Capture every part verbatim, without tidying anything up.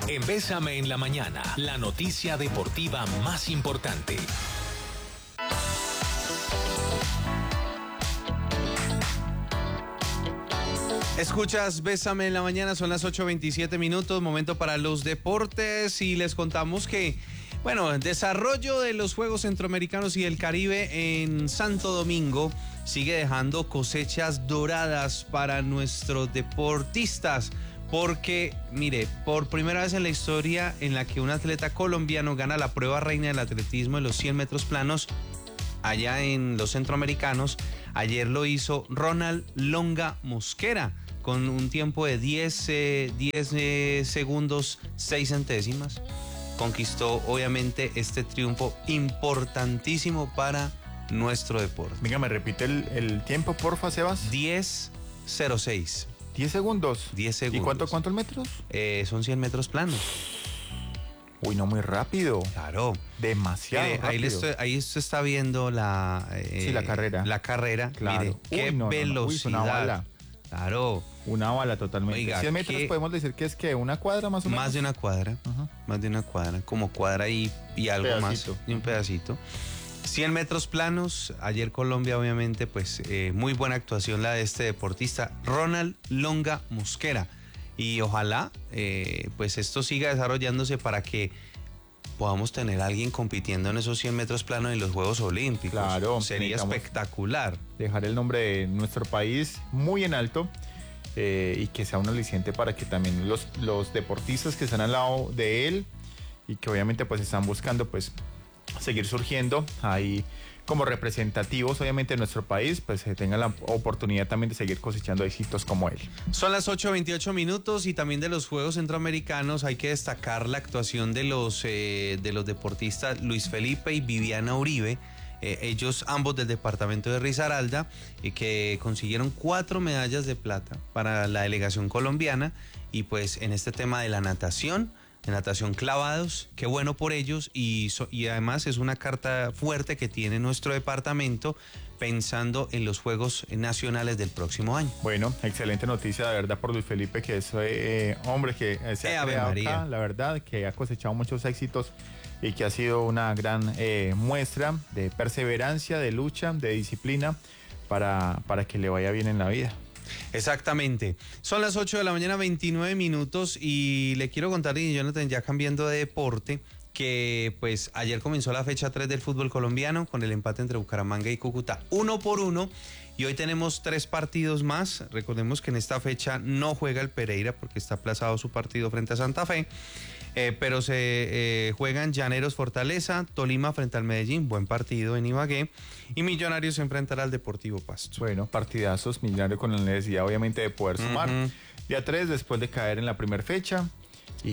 En Bésame en la Mañana, la noticia deportiva más importante. Escuchas Bésame en la Mañana, son las ocho veintisiete minutos, momento para los deportes y les contamos que, bueno, el desarrollo de los Juegos Centroamericanos y el Caribe en Santo Domingo sigue dejando cosechas doradas para nuestros deportistas. Porque, mire, por primera vez en la historia en la que un atleta colombiano gana la prueba reina del atletismo de los cien metros planos allá en los centroamericanos, ayer lo hizo Ronald Longa Mosquera con un tiempo de diez, eh, diez eh, segundos, seis centésimas. Conquistó obviamente este triunfo importantísimo para nuestro deporte. Venga, me repite el, el tiempo, porfa, Sebas. diez cero seis. diez segundos. diez segundos. ¿Y cuánto, cuántos metros? Eh, son cien metros planos. Uy, no, muy rápido. Claro. Demasiado Mire, rápido. ahí, le estoy, ahí se está viendo la... Eh, sí, la carrera. La carrera. Claro. Mire, Uy, qué no, no, no. velocidad. Uy, es una bala. Claro. Una bala totalmente. Oiga, cien metros ¿qué? Podemos decir que es que una cuadra más o menos. Más de una cuadra. Ajá. Más de una cuadra. Como cuadra y, y algo Pedacito. más. Y un pedacito. cien metros planos. Ayer Colombia, obviamente, pues eh, muy buena actuación la de este deportista, Ronald Longa Mosquera. Y ojalá, eh, pues esto siga desarrollándose para que podamos tener a alguien compitiendo en esos cien metros planos en los Juegos Olímpicos. Claro. Sería espectacular. Dejar el nombre de nuestro país muy en alto eh, y que sea un aliciente para que también los, los deportistas que están al lado de él y que obviamente pues están buscando pues seguir surgiendo ahí como representativos obviamente de nuestro país, pues se tengan la oportunidad también de seguir cosechando éxitos como él. Son las ocho veintiocho minutos y también de los Juegos Centroamericanos hay que destacar la actuación de los, eh, de los deportistas Luis Felipe y Viviana Uribe, eh, ellos ambos del departamento de Risaralda, y que consiguieron cuatro medallas de plata para la delegación colombiana y pues en este tema de la natación, en natación clavados, qué bueno por ellos y, so, y además es una carta fuerte que tiene nuestro departamento pensando en los Juegos Nacionales del próximo año. Bueno, excelente noticia de verdad por Luis Felipe, que es eh, hombre que se eh, ha creado acá, la verdad, que ha cosechado muchos éxitos y que ha sido una gran eh, muestra de perseverancia, de lucha, de disciplina para, para que le vaya bien en la vida. Exactamente. Son las ocho de la mañana, veintinueve minutos y le quiero contar, y Jonathan, ya cambiando de deporte, que pues ayer comenzó la fecha tres del fútbol colombiano con el empate entre Bucaramanga y Cúcuta uno por uno y hoy tenemos tres partidos más. Recordemos que en esta fecha no juega el Pereira porque está aplazado su partido frente a Santa Fe, eh, pero se eh, juegan Llaneros Fortaleza, Tolima frente al Medellín, buen partido en Ibagué, y Millonarios se enfrentará al Deportivo Pasto. Bueno, partidazos, Millonarios con la necesidad obviamente de poder sumar. Uh-huh. Día tres después de caer en la primera fecha. Y,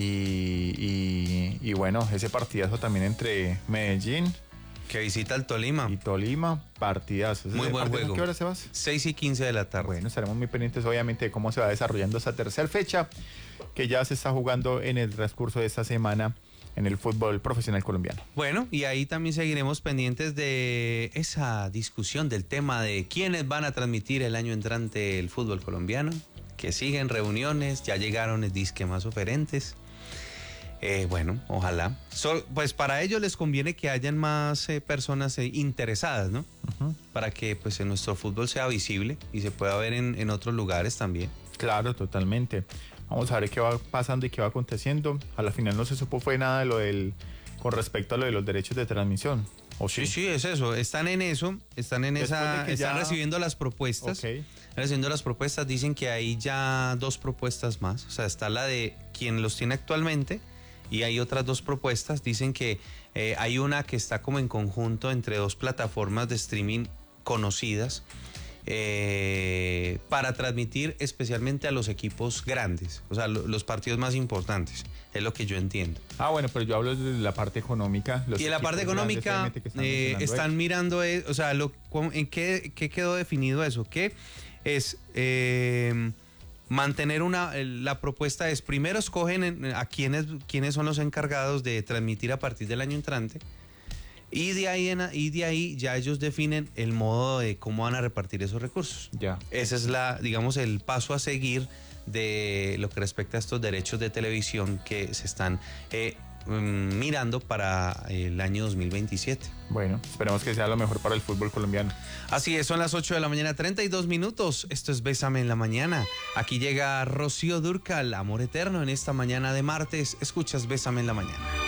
y, y bueno, ese partidazo también entre Medellín que visita al Tolima y Tolima, partidazo. Muy buen juego. ¿A qué hora se va? seis y quince de la tarde. Bueno, estaremos muy pendientes obviamente de cómo se va desarrollando esa tercera fecha que ya se está jugando en el transcurso de esta semana en el fútbol profesional colombiano. Bueno, y ahí también seguiremos pendientes de esa discusión del tema de quiénes van a transmitir el año entrante el fútbol colombiano, que siguen reuniones, ya llegaron el disque más oferentes. Eh, bueno, ojalá. So, pues para ellos les conviene que hayan más eh, personas eh, interesadas, ¿no? Uh-huh. Para que pues en nuestro fútbol sea visible y se pueda ver en, en otros lugares también. Claro, totalmente. Vamos a ver qué va pasando y qué va aconteciendo. A la final no se supo fue nada de lo del con respecto a lo de los derechos de transmisión. ¿O sí? sí, sí, es eso. Están en eso, están en Después esa, están ya... recibiendo las propuestas. Okay. Recibiendo las propuestas, dicen que hay ya dos propuestas más. O sea, está la de quien los tiene actualmente y hay otras dos propuestas. Dicen que eh, hay una que está como en conjunto entre dos plataformas de streaming conocidas eh, para transmitir especialmente a los equipos grandes, o sea, lo, los partidos más importantes, es lo que yo entiendo. Ah, bueno, pero yo hablo de la parte económica. Los y en la parte económica están, eh, están mirando, eh, o sea, lo, ¿en qué, qué quedó definido eso? Que es eh, mantener una, la propuesta es, primero escogen a quienes, quienes son los encargados de transmitir a partir del año entrante, y de ahí en, y de ahí ya ellos definen el modo de cómo van a repartir esos recursos. Ya. Ese es la, digamos, el paso a seguir de lo que respecta a estos derechos de televisión que se están eh, mirando para el año dos mil veintisiete. Bueno, esperemos que sea lo mejor para el fútbol colombiano. Así es, son las ocho de la mañana, treinta y dos minutos. Esto es Bésame en la Mañana. Aquí llega Rocío Dúrcal, Amor Eterno, en esta mañana de martes. Escuchas Bésame en la Mañana.